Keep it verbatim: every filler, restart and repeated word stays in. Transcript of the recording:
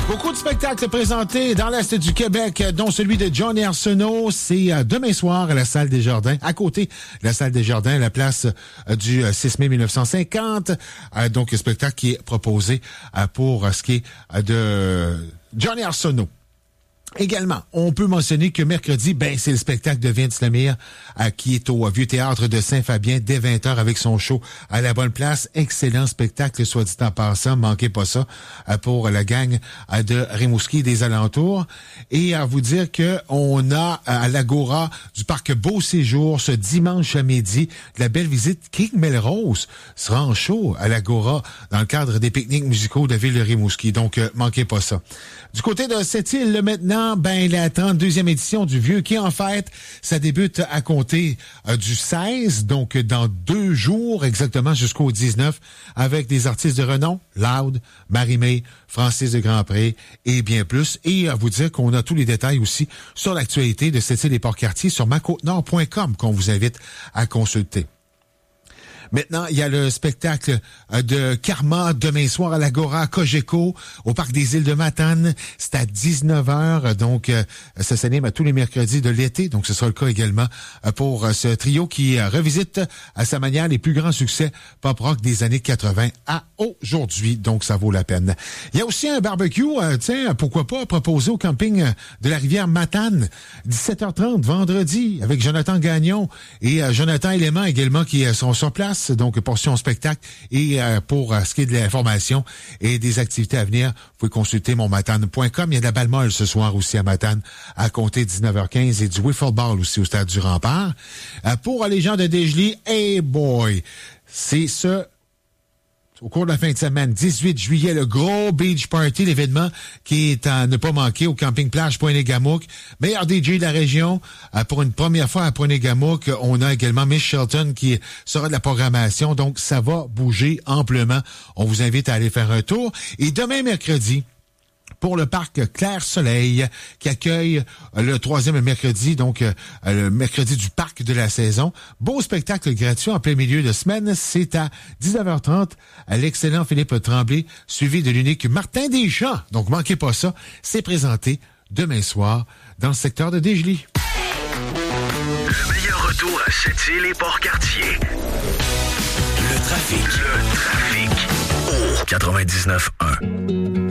Beaucoup de spectacles présentés dans l'Est du Québec, dont celui de Johnny Arsenault. C'est demain soir à la Salle des Jardins, à côté de la Salle des Jardins, la place du six mai mille neuf cent cinquante. Donc, un spectacle qui est proposé pour ce qui est de Johnny Arsenault. Également, on peut mentionner que mercredi, ben c'est le spectacle de Vince Lemire euh, qui est au Vieux Théâtre de Saint-Fabien dès vingt heures avec son show à la bonne place. Excellent spectacle, soit dit en passant, manquez pas ça euh, pour la gang euh, de Rimouski et des alentours. Et à vous dire que on a euh, à l'Agora du parc Beau Séjour ce dimanche à midi de la belle visite. King Melrose sera en show à l'Agora dans le cadre des pique-niques musicaux de la ville de Rimouski. Donc, euh, manquez pas ça. Du côté de Sept-Îles, maintenant, ben la trente-deuxième édition du Vieux Quai en fête, ça débute à compter euh, du seize, donc dans deux jours exactement jusqu'au dix-neuf, avec des artistes de renom, Loud, Marie-May, Francis de Grandpré et bien plus. Et à vous dire qu'on a tous les détails aussi sur l'actualité de Sept-Îles et Port-Cartier sur ma côte nord point com qu'on vous invite à consulter. Maintenant, il y a le spectacle de Karma demain soir à l'Agora Cogeco au Parc des Îles de Matane. C'est à dix-neuf heures. Donc, ça s'anime à tous les mercredis de l'été. Donc, ce sera le cas également pour ce trio qui revisite à sa manière les plus grands succès pop-rock des années quatre-vingts à aujourd'hui. Donc, ça vaut la peine. Il y a aussi un barbecue, euh, tiens, pourquoi pas, proposé au camping de la rivière Matane. dix-sept heures trente, vendredi, avec Jonathan Gagnon et euh, Jonathan Élément également qui euh, sont sur place. Donc, portion spectacle. Et euh, pour euh, ce qui est de l'information et des activités à venir, vous pouvez consulter mon matane point com. Il y a de la balle molle ce soir aussi à Matane à compter dix-neuf heures quinze et du wiffle ball aussi au stade du Rempart. Euh, pour les gens de Desjely, hey boy, c'est ce... Au cours de la fin de semaine, dix-huit juillet, le gros beach party, l'événement qui est à ne pas manquer au camping plage Pointe-des-Gamouc. Meilleur D J de la région. Euh, pour une première fois à Pointe-des-Gamouc, on a également Miss Shelton qui sera de la programmation. Donc, ça va bouger amplement. On vous invite à aller faire un tour. Et demain, mercredi, pour le parc Clair-Soleil, qui accueille le troisième mercredi, donc euh, le mercredi du parc de la saison. Beau spectacle gratuit en plein milieu de semaine. C'est à dix-neuf heures trente à l'excellent Philippe Tremblay, suivi de l'unique Martin Deschamps. Donc, manquez pas ça. C'est présenté demain soir dans le secteur de Desjely. Le meilleur retour à Sept-Îles et Port-Cartier. Le trafic. Le trafic. Au quatre-vingt-dix-neuf un.